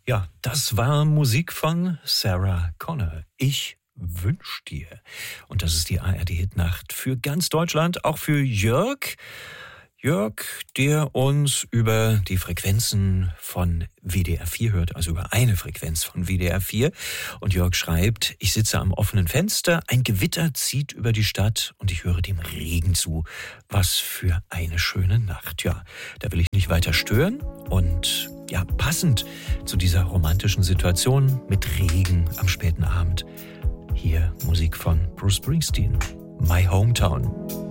Ja, das war Musik von Sarah Connor. Ich wünsch dir. Und das ist die ARD-Hitnacht für ganz Deutschland, auch für Jörg. Jörg, der uns über die Frequenzen von WDR 4 hört, also über eine Frequenz von WDR 4. Und Jörg schreibt, ich sitze am offenen Fenster, ein Gewitter zieht über die Stadt und ich höre dem Regen zu. Was für eine schöne Nacht. Ja, da will ich nicht weiter stören und ja, passend zu dieser romantischen Situation mit Regen am späten Abend. Hier Musik von Bruce Springsteen, My Hometown.